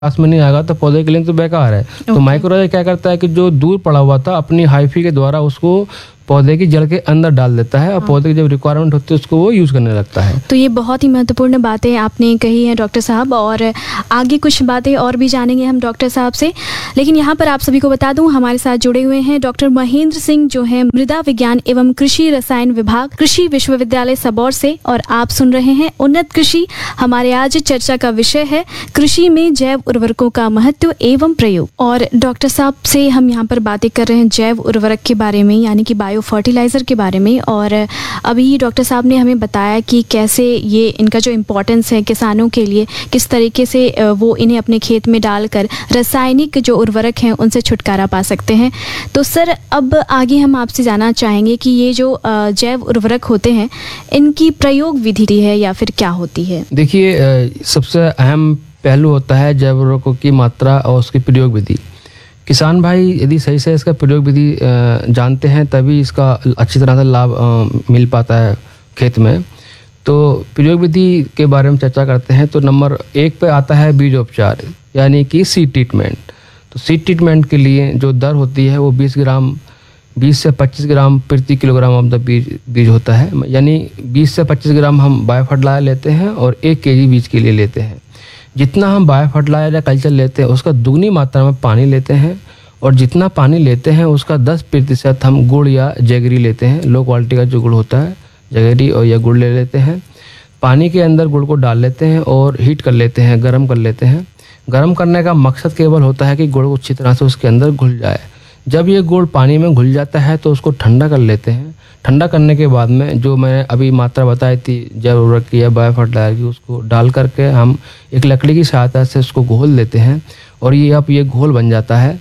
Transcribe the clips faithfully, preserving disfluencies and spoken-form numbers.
पास में नहीं आएगा तो पौधे के लिए तो बेकार है। तो माइक्रोराइजा क्या करता है कि जो दूर पड़ा हुआ था अपनी हाइफी के द्वारा उसको पौधे की जड़ के अंदर डाल देता है और पौधे की जब रिक्वायरमेंट होती है उसको वो यूज़ करने लगता है। तो ये बहुत ही महत्वपूर्ण बातें आपने कही हैं डॉक्टर साहब, और आगे कुछ बातें और भी जानेंगे हम डॉक्टर साहब से। लेकिन यहाँ पर आप सभी को बता दूं हमारे साथ जुड़े हुए हैं डॉक्टर महेंद्र सिंह, जो है मृदा विज्ञान एवं कृषि रसायन विभाग, कृषि विश्वविद्यालय सबौर से, और आप सुन रहे हैं उन्नत कृषि। हमारे आज चर्चा का विषय है कृषि में जैव उर्वरकों का महत्व एवं प्रयोग। और डॉक्टर साहब से हम यहाँ पर बातें कर रहे हैं जैव उर्वरक के बारे में, यानी कि बायो फर्टिलाइज़र के बारे में। और अभी डॉक्टर साहब ने हमें बताया कि कैसे ये इनका जो इम्पोर्टेंस है किसानों के लिए, किस तरीके से वो इन्हें अपने खेत में डालकर रासायनिक जो उर्वरक हैं उनसे छुटकारा पा सकते हैं। तो सर अब आगे हम आपसे जानना चाहेंगे कि ये जो जैव उर्वरक होते हैं इनकी प्रयोग विधि है या फिर क्या होती है? देखिए, सबसे अहम पहलू होता है जैव उर्वरकों की मात्रा और उसकी प्रयोग विधि। किसान भाई यदि सही से इसका प्रयोग विधि जानते हैं तभी इसका अच्छी तरह से लाभ मिल पाता है खेत में। तो प्रयोग विधि के बारे में चर्चा करते हैं तो नंबर एक पे आता है बीजोपचार, यानी कि सीड ट्रीटमेंट। तो सीड ट्रीटमेंट के लिए जो दर होती है वो बीस ग्राम बीस से पच्चीस ग्राम प्रति किलोग्राम ऑफ द बीज बीज होता है, यानी बीस से पच्चीस ग्राम हम बायो फर्टिलाइजर लेते हैं और एक केजी बीज के लिए लेते हैं। जितना हम बायो फर्टिलाइजर या कल्चर लेते हैं उसका दुगनी मात्रा में पानी लेते हैं, और जितना पानी लेते हैं उसका दस प्रतिशत हम गुड़ या जगरी लेते हैं। लो क्वालिटी का जो गुड़ होता है जगरी और या गुड़ ले लेते हैं। पानी के अंदर गुड़ को डाल लेते हैं और हीट कर लेते हैं, गर्म कर लेते हैं। गर्म करने का मकसद केवल होता है कि गुड़ अच्छी तरह से उसके अंदर घुल जाए। जब ये गुड़ पानी में घुल जाता है तो उसको ठंडा कर लेते हैं। ठंडा करने के बाद में जो मैं अभी मात्रा बताई थी जैव उर्वरक की या बायो फर्टिलाइजर की, उसको डाल करके हम एक लकड़ी की सहायता से उसको घोल देते हैं, और ये अब ये घोल बन जाता है।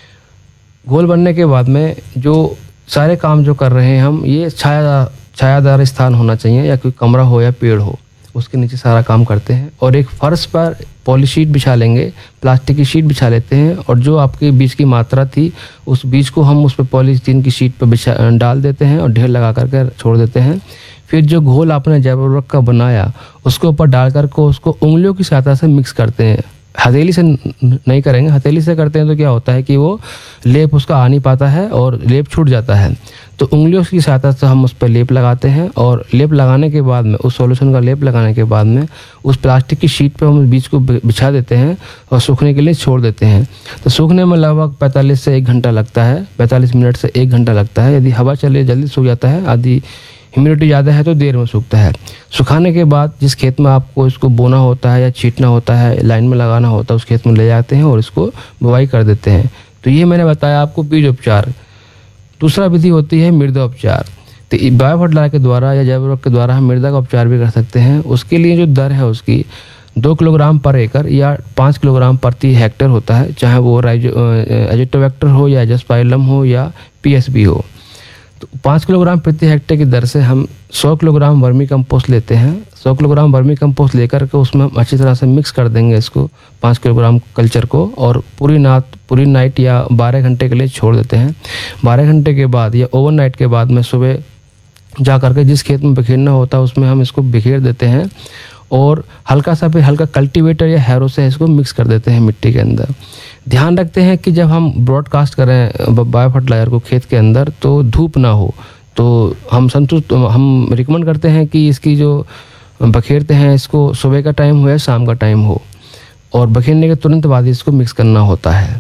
घोल बनने के बाद में जो सारे काम जो कर रहे हैं हम, ये छाया छायादार स्थान होना चाहिए, या कोई कमरा हो या पेड़ हो, उसके नीचे सारा काम करते हैं। और एक फर्श पर पॉलीशीट बिछा लेंगे, प्लास्टिक की शीट बिछा लेते हैं, और जो आपके बीज की मात्रा थी उस बीज को हम उस पर पॉलीथीन की शीट पर बिछा डाल देते हैं और ढेर लगा करके छोड़ देते हैं। फिर जो घोल आपने जैव उर्वरक का बनाया उसके ऊपर डाल करके उसको उंगलियों की सहायता से मिक्स करते हैं। हथेली से नहीं करेंगे, हथेली से करते हैं तो क्या होता है कि वो लेप उसका आ नहीं पाता है और लेप छूट जाता है। तो उंगलियों की सहायता से हम उस पर लेप लगाते हैं, और लेप लगाने के बाद में उस सॉल्यूशन का लेप लगाने के बाद में उस प्लास्टिक की शीट पे हम बीज को बिछा देते हैं और सूखने के लिए छोड़ देते हैं। तो सूखने में लगभग पैंतालीस से एक घंटा लगता है, पैंतालीस मिनट से एक घंटा लगता है। यदि हवा चले जल्दी सूख जाता है, आदि ह्यूमिडिटी ज़्यादा है तो देर में सूखता है। सुखाने के बाद जिस खेत में आपको इसको बोना होता है या छींटना होता है, लाइन में लगाना होता है, उस खेत में ले जाते हैं और इसको बुवाई कर देते हैं। तो ये मैंने बताया आपको बीज उपचार। दूसरा विधि होती है मृदा उपचार। तो बायो फर्टिलाइजर के द्वारा या जैव उर्वरक के द्वारा हम मृदा का उपचार भी कर सकते हैं। उसके लिए जो दर है उसकी दो किलोग्राम पर एकड़ या पाँच किलोग्राम प्रति हेक्टेयर होता है, चाहे वो राइजो एजिटोबैक्टर हो या एजोस्पाइलम हो या पीएसबी हो। तो पाँच किलोग्राम प्रति हेक्टेयर की दर से हम सौ किलोग्राम वर्मी कंपोस्ट लेते हैं। सौ किलोग्राम वर्मी कंपोस्ट लेकर के उसमें हम अच्छी तरह से मिक्स कर देंगे इसको पाँच किलोग्राम कल्चर को, और पूरी नात पूरी नाइट या बारह घंटे के लिए छोड़ देते हैं। बारह घंटे के बाद या ओवरनाइट के बाद में सुबह जा करके जिस खेत में बिखेरना होता है उसमें हम इसको बिखेर देते हैं, और हल्का सा फिर हल्का कल्टीवेटर या हैरो से इसको मिक्स कर देते हैं मिट्टी के अंदर। ध्यान रखते हैं कि जब हम ब्रॉडकास्ट करें बायो फर्टिलाइजर को खेत के अंदर तो धूप ना हो। तो हम संतुष्ट हम रिकमेंड करते हैं कि इसकी जो बखेरते हैं इसको सुबह का टाइम हो या शाम का टाइम हो, और बखेरने के तुरंत बाद इसको मिक्स करना होता है।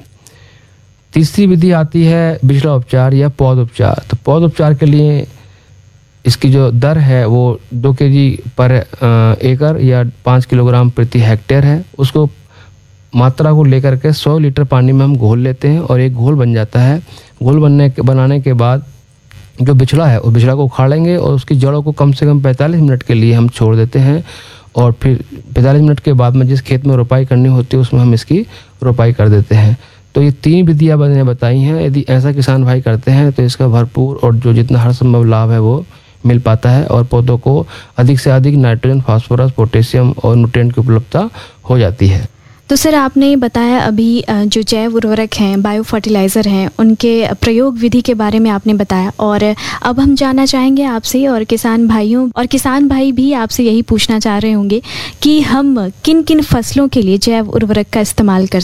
तीसरी विधि आती है बिचड़ा उपचार या पौध उपचार। तो पौध उपचार के लिए इसकी जो दर है वो दो केजी पर एकड़ या पाँच किलोग्राम प्रति हेक्टेयर है। उसको मात्रा को लेकर के सौ लीटर पानी में हम घोल लेते हैं और एक घोल बन जाता है। घोल बनने के बनाने के बाद जो बिचड़ा है उस बिचड़ा को उखाड़ेंगे और उसकी जड़ों को कम से कम पैंतालीस मिनट के लिए हम छोड़ देते हैं, और फिर पैंतालीस मिनट के बाद में जिस खेत में रोपाई करनी होती है उसमें हम इसकी रोपाई कर देते हैं। तो ये तीन विधियाँ मैंने बताई हैं। यदि ऐसा किसान भाई करते हैं तो इसका भरपूर और जो जितना हर संभव लाभ है वो मिल पाता है, और पौधों को अधिक से अधिक नाइट्रोजन, फास्फोरस, पोटेशियम और न्यूट्रिएंट की उपलब्धता हो जाती है। तो सर आपने बताया अभी अ, जो जैव उर्वरक हैं, बायो फर्टिलाइज़र हैं, उनके प्रयोग विधि के बारे में आपने बताया, और अब हम जानना चाहेंगे आपसे, और किसान भाइयों और किसान भाई भी आपसे यही पूछना चाह रहे होंगे कि हम किन किन फसलों के लिए जैव उर्वरक का इस्तेमाल कर